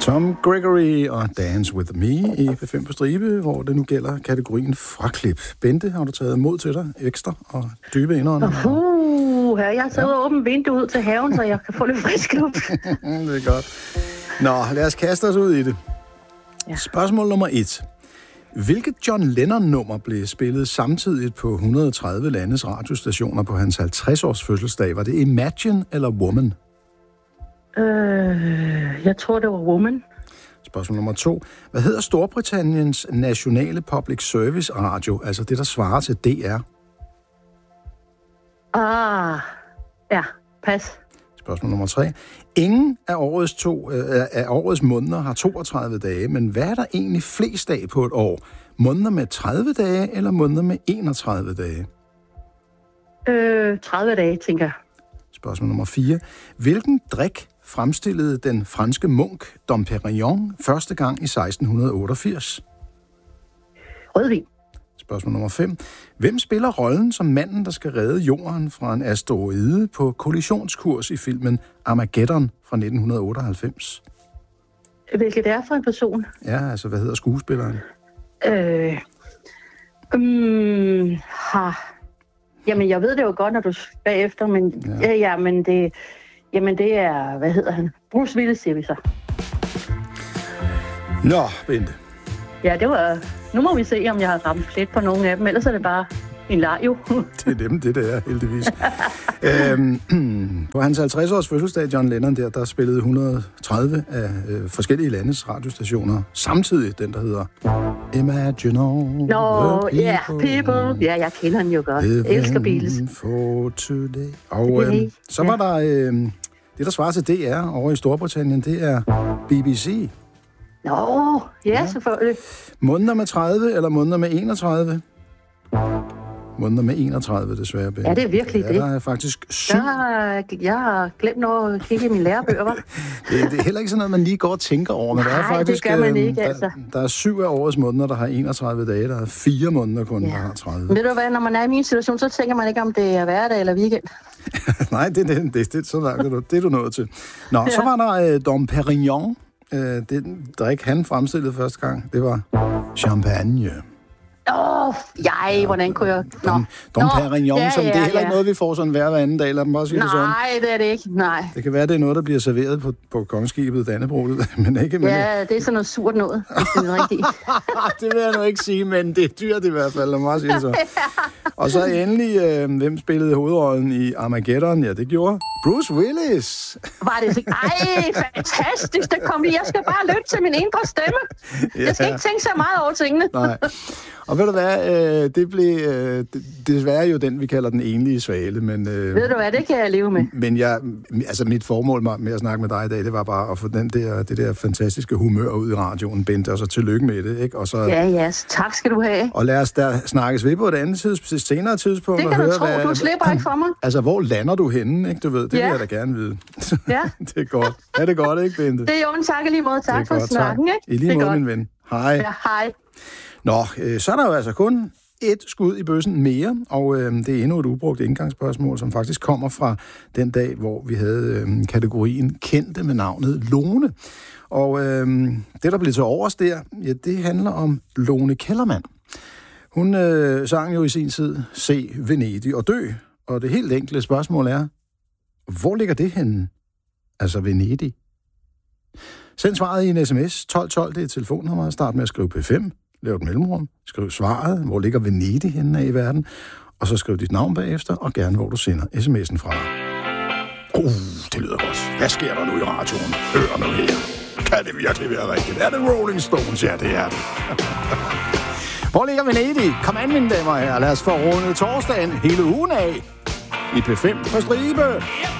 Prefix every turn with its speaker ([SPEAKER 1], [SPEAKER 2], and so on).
[SPEAKER 1] Tom Gregory og Dance With Me i P5 på stribe, hvor det nu gælder kategorien fraklip. Bente, har du taget mod til dig ekstra og dybe indånder?
[SPEAKER 2] Jeg har taget åbent vindue ud til haven, så jeg kan få lidt frisk luft.
[SPEAKER 1] Det er godt. Nå, lad os kaste os ud i det. Ja. Spørgsmål nummer 1. Hvilket John Lennon-nummer blev spillet samtidig på 130 landes radiostationer på hans 50-års fødselsdag? Var det Imagine eller Woman?
[SPEAKER 2] Jeg tror, det var Woman.
[SPEAKER 1] Spørgsmål nummer 2. Hvad hedder Storbritanniens nationale public service radio, altså det, der svarer til DR?
[SPEAKER 2] Ja, pas.
[SPEAKER 1] Spørgsmål nummer 3. Ingen af årets måneder har 32 dage, men hvad er der egentlig flest dage på et år? Måneder med 30 dage eller måneder med 31 dage?
[SPEAKER 2] 30 dage, tænker jeg.
[SPEAKER 1] Spørgsmål nummer 4. Hvilken drik fremstillede den franske munk Dom Perignon første gang i 1688?
[SPEAKER 2] Rødvin.
[SPEAKER 1] Spørgsmål nummer 5. Hvem spiller rollen som manden, der skal redde jorden fra en asteroide på kollisionskurs i filmen Armageddon fra 1998?
[SPEAKER 2] Hvilket det er for en person?
[SPEAKER 1] Ja, altså hvad hedder skuespilleren?
[SPEAKER 2] Jamen, jeg ved det jo godt, når du bagefter, men det er, hvad hedder han? Bruce Willis, siger vi så.
[SPEAKER 1] Nå, Bente.
[SPEAKER 2] Ja, det var... Nu må vi se, om jeg har ramt plet på nogle af dem, ellers er det bare en leg jo.
[SPEAKER 1] Det er dem, det er, heldigvis. På hans 50-års fødselsdag, John Lennon, der spillede 130 af forskellige landes radiostationer. Samtidig den, der hedder Imagine
[SPEAKER 2] People. Ja, jeg kender den jo godt. Jeg elsker Beatles.
[SPEAKER 1] Og så var der det, der svarer til DR over i Storbritannien, det er BBC.
[SPEAKER 2] Ja, selvfølgelig.
[SPEAKER 1] Måneder med 30 eller måneder med 31? Måneder med 31, desværre.
[SPEAKER 2] Ja, det er virkelig det.
[SPEAKER 1] Der er faktisk 7.
[SPEAKER 2] Jeg har glemt noget at kigge i mine lærebøger, hva'?
[SPEAKER 1] Det er heller ikke sådan noget, man lige går og tænker over. Men
[SPEAKER 2] Nej,
[SPEAKER 1] der er faktisk,
[SPEAKER 2] det gør man ikke, altså.
[SPEAKER 1] Der er 7 af årets måneder, der har 31 dage. Der er 4 måneder kun, der har 30.
[SPEAKER 2] Ved du hvad, når man er i min situation, så tænker man ikke, om det er hverdag eller weekend.
[SPEAKER 1] Nej, det er så langt, det er du nået til. Nå, så var der Dom Perignon. Det drik, han fremstillede første gang, det var champagne.
[SPEAKER 2] Hvordan kunne jeg...
[SPEAKER 1] Dom Perignon, som det er heller ikke noget, vi får sådan hver anden dag. Lad dem bare sige det sådan.
[SPEAKER 2] Nej, det er det ikke. Nej.
[SPEAKER 1] Det kan være, det er noget, der bliver serveret på kongeskibet Dannebrog, men ikke...
[SPEAKER 2] det er sådan noget surt noget, hvis det er rigtigt.
[SPEAKER 1] Det vil jeg nu ikke sige, men det er dyrt i hvert fald, lad mig sige det så. Og så endelig, hvem spillede hovedrollen i Armageddon? Ja, det gjorde Bruce Willis.
[SPEAKER 2] Var det så... fantastisk, det kom lige. Jeg skal bare lytte til min indre stemme. Jeg skal ikke tænke så meget over tingene.
[SPEAKER 1] Nej. Og ved du hvad, det blev desværre jo den, vi kalder den enlige svale, men...
[SPEAKER 2] ved du hvad, det kan jeg leve med.
[SPEAKER 1] Men mit formål med at snakke med dig i dag, det var bare at få det der fantastiske humør ud i radioen, Bente, og så tillykke med det, ikke? Og så,
[SPEAKER 2] ja, tak skal du have.
[SPEAKER 1] Og lad os da snakkes ved på et andet senere tidspunkt.
[SPEAKER 2] Det kan du tro, du slipper ikke for mig.
[SPEAKER 1] Altså, hvor lander du henne, ikke? Du ved, det vil jeg da gerne vide.
[SPEAKER 2] Ja.
[SPEAKER 1] Det er godt. Er det godt, ikke, Bente?
[SPEAKER 2] Det er jo en tak lige måde. Tak for snakken, ikke?
[SPEAKER 1] I lige måde, min ven. Hej.
[SPEAKER 2] Ja, hej.
[SPEAKER 1] Nå, så er der jo altså kun et skud i bøssen mere, og det er endnu et ubrugt indgangsspørgsmål, som faktisk kommer fra den dag, hvor vi havde kategorien kendte med navnet Lone. Og det, der blev til overs der, ja, det handler om Lone Kellermann. Hun sang jo i sin tid Se Venedig og dø, og det helt enkle spørgsmål er, hvor ligger det henne? Altså Venedig. Send svaret i en sms 1212, det er telefonnummeret. Start med at skrive P5, lav et mellemrum, skriv svaret, hvor ligger Venedig henne i verden, og så skriv dit navn bagefter, og gerne hvor du sender sms'en fra. Det lyder godt. Hvad sker der nu i radioen? Hør nu her. Kan det virkelig være rigtigt? Er det Rolling Stones? Ja, det er det. Hvor ligger Venedig? Kom an, mine damer og herrer. Lad os få rundet torsdagen hele ugen af i P5 på stribe.